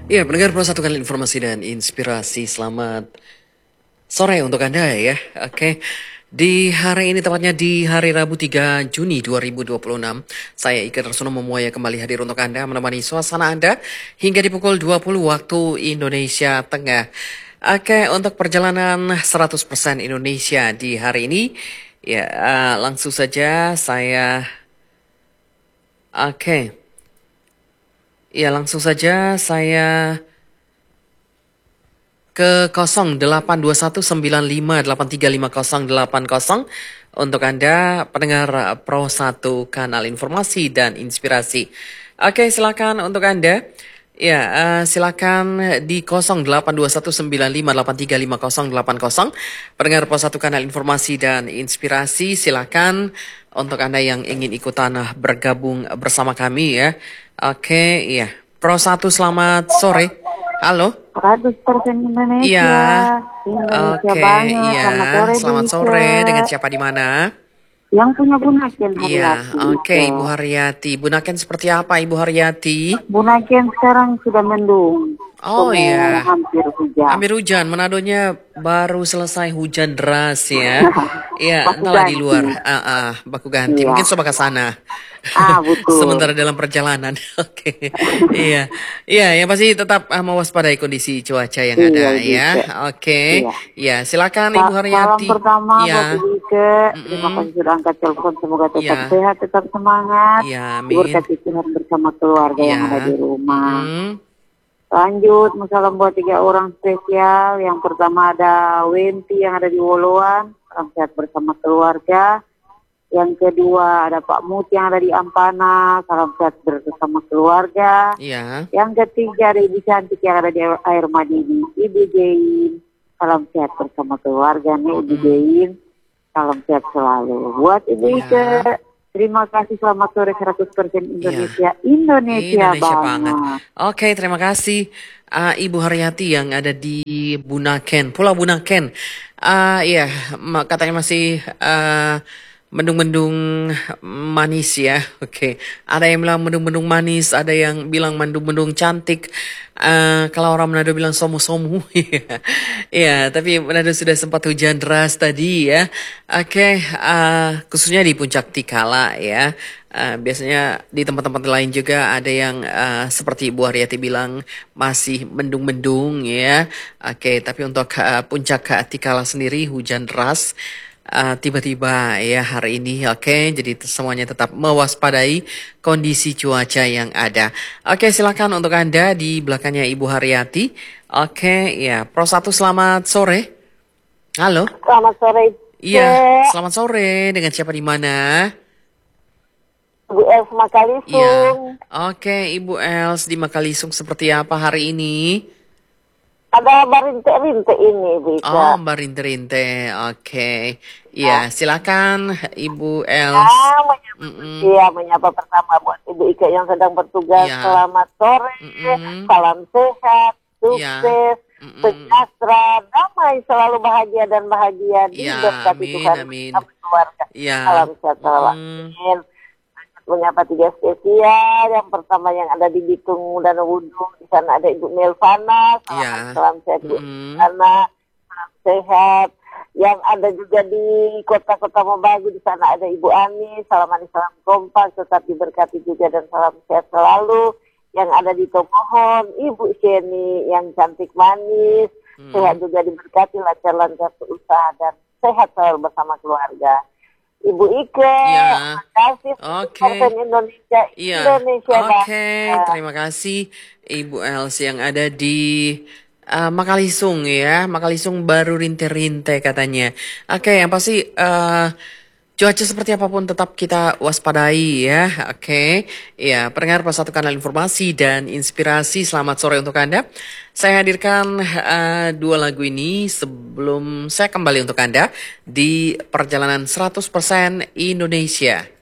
Ya, pendengar Pro satu kali informasi dan inspirasi. Selamat sore untuk Anda ya. Oke. Di hari ini, tepatnya di hari Rabu 3 Juni 2026, saya Ika Darsono Memuaya kembali hadir untuk Anda, menemani suasana Anda hingga di pukul 20 waktu Indonesia Tengah. Oke, untuk perjalanan 100% Indonesia di hari ini, ya langsung saja saya, oke, ya langsung saja saya ke 082195835080 untuk Anda pendengar Pro 1 Kanal Informasi dan Inspirasi. Oke, silakan untuk Anda. Ya, silakan di 082195835080 pendengar Pro 1 Kanal Informasi dan Inspirasi. Silakan untuk Anda yang ingin ikutan bergabung bersama kami ya. Oke, iya. Pro 1, selamat sore. Halo. 100% Iya, Indonesia. Indonesia oke, banget. iya. Selamat sore, Bu Selamat Ike. sore, dengan siapa di mana? Yang punya Bu Naken Iya, Haryati, oke, Ike. Ibu Haryati. Bu Naken seperti apa, Ibu Haryati? Bu Naken sekarang sudah mendung. Oh Semua iya, hampir hujan. hampir hujan. Manadonya baru selesai hujan deras ya. Iya, Baku entahlah di ganti. luar. Baku ganti. Iya. Mungkin coba ke sana. Sementara Betul. dalam perjalanan. Oke. Iya. Iya, yang pasti tetap mewaspadai kondisi cuaca yang Iya, ada Ibu ya. Ike. Oke. Iya. Iya, silakan Ibu Salam Haryati. pertama buat Iya. Ibu Ike. Terima Mm-mm. kasih sudah angkat telepon. Semoga tetap Iya. sehat, tetap semangat. Iya, amin. Diberkati Tuhan bersama keluarga Iya. yang ada di rumah. Mm-mm. Lanjut, salam buat 3 orang spesial. Yang pertama ada Wenti yang ada di Woloan, salam sehat bersama keluarga. Yang kedua ada Pak Muti yang ada di Ampana, salam sehat bersama keluarga. Iya. Yang ketiga ada Ibu Cantik yang ada di Air Madini, Ibu Jain, salam sehat bersama keluarga nih Ibu Jain, salam sehat selalu. Buat Ibu Iya. Ike, terima kasih, selamat sore 100% Indonesia. Iya. Indonesia Banget. banget. Oke, terima kasih Ibu Haryati yang ada di Bunaken, Pulau Bunaken. Iya, katanya masih mendung-mendung manis ya. Oke, ada yang bilang mendung-mendung manis, ada yang bilang mendung-mendung cantik. Kalau orang Manado bilang somu-somu. Iya, iya, tapi Manado sudah sempat hujan deras tadi ya. Oke, khususnya di Puncak Tikala ya. Biasanya di tempat-tempat lain juga ada yang seperti Bu Haryati bilang masih mendung-mendung ya. Oke, tapi untuk Puncak Tikala sendiri hujan deras. Tiba-tiba ya hari ini, oke, jadi semuanya tetap mewaspadai kondisi cuaca yang ada. Oke, silakan untuk Anda di belakangnya Ibu Haryati. Oke, ya, Pro 1 selamat sore. Halo. Selamat sore, Iya, selamat sore, dengan siapa di mana? Bu Els Iya, Makalisung. oke, Ibu Els di Makalisung seperti apa hari ini? Ada barinte-rinte ini, Bu Oh, Ika. Mbak Rinte-Rinte, oke. Iya, silakan Ibu Els. Mm-mm. Menyapa pertama buat Ibu Ika yang sedang bertugas. Iya. Selamat sore, Mm-mm. salam sehat, Iya. sukses, Mm-mm. sejahtera, damai, selalu bahagia dan bahagia. Iya, Diberkati amin, Tuhan amin. bersama keluarga. Iya. Salam sehat selalu. Mm-mm. Amin. Menyapa 3 spesial. Yang pertama yang ada di Bitung dan Wudhu, di sana ada Ibu Melvana. Iya. Salam sehat Bu Mm-mm. Melvana, salam sehat. Yang ada juga di kota-kota Mobagu, di sana ada Ibu Ani. Salam manis, salam kompak, tetap diberkati juga dan salam sehat selalu. Yang ada di Tomohon, Ibu Sheni yang cantik manis, sehat juga diberkati, lancar-lancar usaha dan sehat selalu bersama keluarga. Ibu Ike, Iya. terima kasih. Oke. Indonesia, Iya. Indonesia Oke, banget. terima kasih Ibu Els yang ada di Makalisung ya. Makalisung baru rinte-rinte katanya. Oke, yang pasti cuaca seperti apapun tetap kita waspadai ya. Oke. Ya, pendengar Pro 1 Kanal Informasi dan Inspirasi, selamat sore untuk Anda. Saya hadirkan 2 lagu ini sebelum saya kembali untuk Anda di perjalanan 100% Indonesia.